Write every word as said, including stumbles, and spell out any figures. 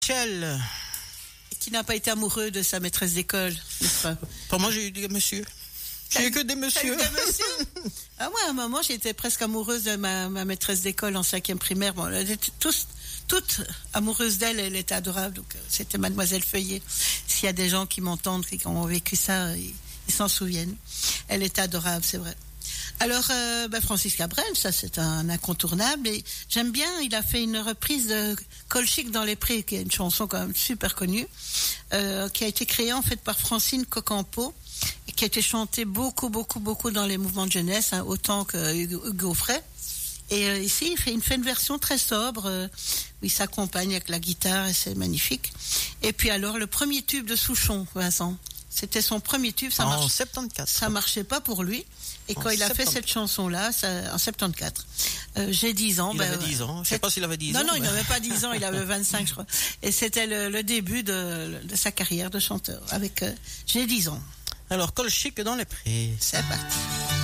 Michel. Qui n'a pas été amoureux de sa maîtresse d'école, n'est-ce pas? Pour moi, j'ai eu des messieurs. J'ai eu que des messieurs. Des messieurs. Ah ouais, à un moment, j'étais presque amoureuse de ma, ma maîtresse d'école en cinquième primaire. Bon, elle était tous, toutes amoureuses d'elle, elle était adorable. Donc, c'était Mademoiselle Feuillet. S'il y a des gens qui m'entendent, qui ont vécu ça, ils, ils s'en souviennent. Elle était adorable, c'est vrai. Alors, euh, ben Francis Cabrel, ça c'est un incontournable. Et j'aime bien, il a fait une reprise de Colchic dans les prés, qui est une chanson quand même super connue, euh, qui a été créée en fait par Francine Cocampo, et qui a été chantée beaucoup, beaucoup, beaucoup dans les mouvements de jeunesse, hein, autant que Hugo, Hugo Frey. Et euh, ici, il fait, il fait une version très sobre, euh, où il s'accompagne avec la guitare, et c'est magnifique. Et puis alors, le premier tube de Souchon, Vincent, c'était son premier tube. Ça en marche, soixante-quatorze. Ça marchait pas pour lui. Et quand en il a fait cette chanson-là, ça, en soixante-quatorze, euh, j'ai dix ans. Il ben, avait dix ans. Je sais pas s'il avait dix non, ans. Non, non, mais... il n'avait pas dix ans, il avait vingt-cinq, je crois. Et c'était le, le début de, de sa carrière de chanteur. Avec euh, j'ai dix ans. Alors, Colchic dans les prés. C'est parti.